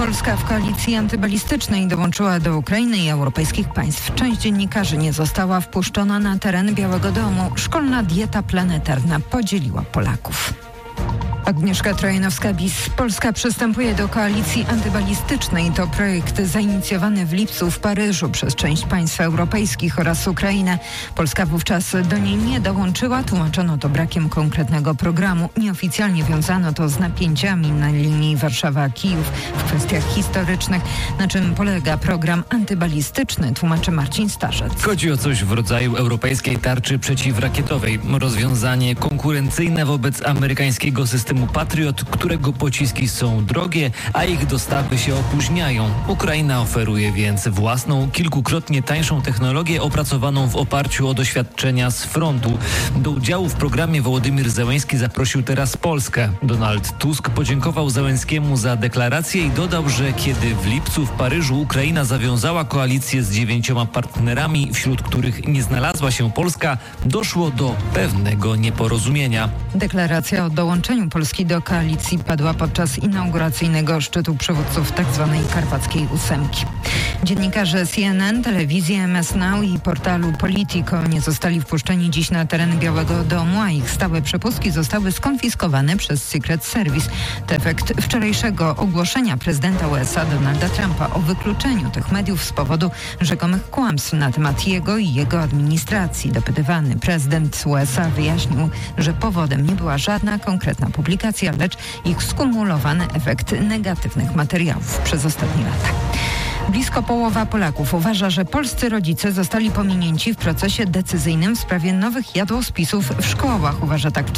Polska w koalicji antybalistycznej dołączyła do Ukrainy i europejskich państw. Część dziennikarzy nie została wpuszczona na teren Białego Domu. Szkolna dieta planetarna podzieliła Polaków. Agnieszka Trojanowska-Bis. Polska przystępuje do koalicji antybalistycznej. To projekt zainicjowany w lipcu w Paryżu przez część państw europejskich oraz Ukrainę. Polska wówczas do niej nie dołączyła. Tłumaczono to brakiem konkretnego programu. Nieoficjalnie wiązano to z napięciami na linii Warszawa-Kijów w kwestiach historycznych. Na czym polega program antybalistyczny, tłumaczy Marcin Starzec. Chodzi o coś w rodzaju europejskiej tarczy przeciwrakietowej. Rozwiązanie konkurencyjne wobec amerykańskiego systemu Patriot, którego pociski są drogie, a ich dostawy się opóźniają. Ukraina oferuje więc własną, kilkukrotnie tańszą technologię opracowaną w oparciu o doświadczenia z frontu. Do udziału w programie Wołodymyr Zełenski zaprosił teraz Polskę. Donald Tusk podziękował Zełenskiemu za deklarację i dodał, że kiedy w lipcu w Paryżu Ukraina zawiązała koalicję z 9 partnerami, wśród których nie znalazła się Polska, doszło do pewnego nieporozumienia. Deklaracja o dołączeniu Polski do koalicji padła podczas inauguracyjnego szczytu przywódców tzw. Karpackiej Ósemki. Dziennikarze CNN, telewizji MS Now i portalu Politico nie zostali wpuszczeni dziś na teren Białego Domu, a ich stałe przepustki zostały skonfiskowane przez Secret Service. To efekt wczorajszego ogłoszenia prezydenta USA Donalda Trumpa o wykluczeniu tych mediów z powodu rzekomych kłamstw na temat jego i jego administracji. Dopytywany prezydent USA wyjaśnił, że powodem nie była żadna konkretna publikacja, lecz ich skumulowany efekt negatywnych materiałów przez ostatnie lata. Blisko połowa Polaków uważa, że polscy rodzice zostali pominięci w procesie decyzyjnym w sprawie nowych jadłospisów w szkołach. Uważa tak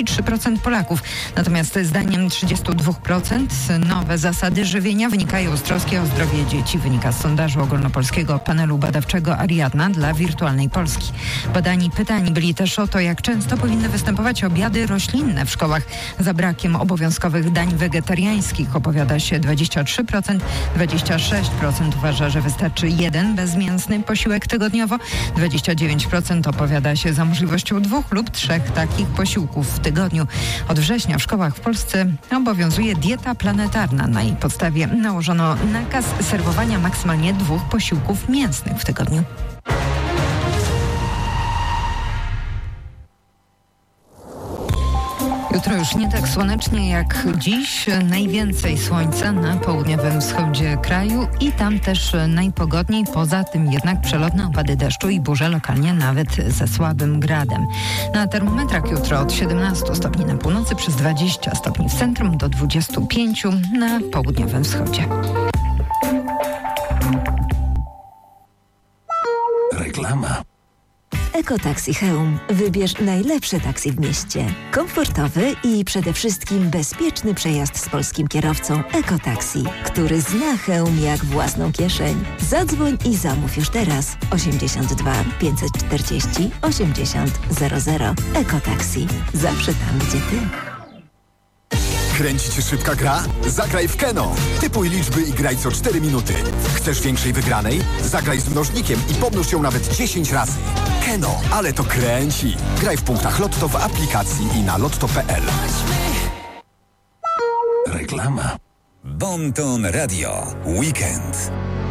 43% Polaków. Natomiast zdaniem 32% nowe zasady żywienia wynikają z troski o zdrowie dzieci. Wynika z sondażu ogólnopolskiego panelu badawczego Ariadna dla Wirtualnej Polski. Badani pytani byli też o to, jak często powinny występować obiady roślinne w szkołach. Za brakiem obowiązkowych dań wegetariańskich opowiada się 23%, 26% uważa, że wystarczy jeden bezmięsny posiłek tygodniowo. 29% opowiada się za możliwością 2 lub 3 takich posiłków w tygodniu. Od września w szkołach w Polsce obowiązuje dieta planetarna. Na jej podstawie nałożono nakaz serwowania maksymalnie 2 posiłków mięsnych w tygodniu. Jutro już nie tak słonecznie jak dziś. Najwięcej słońca na południowym wschodzie kraju i tam też najpogodniej. Poza tym jednak przelotne opady deszczu i burze lokalnie nawet ze słabym gradem. Na termometrach jutro od 17 stopni na północy przez 20 stopni w centrum do 25 na południowym wschodzie. Reklama. Ekotaxi Chełm. Wybierz najlepsze taksi w mieście. Komfortowy i przede wszystkim bezpieczny przejazd z polskim kierowcą. Ekotaxi, który zna Chełm jak własną kieszeń. Zadzwoń i zamów już teraz. 82 540 80 00. Ekotaxi. Zawsze tam, gdzie ty. Kręci cię szybka gra? Zagraj w Keno. Typuj liczby i graj co 4 minuty. Chcesz większej wygranej? Zagraj z mnożnikiem i pomnóż ją nawet 10 razy. Keno, ale to kręci. Graj w punktach Lotto w aplikacji i na lotto.pl. Reklama. Bon Ton Radio. Weekend.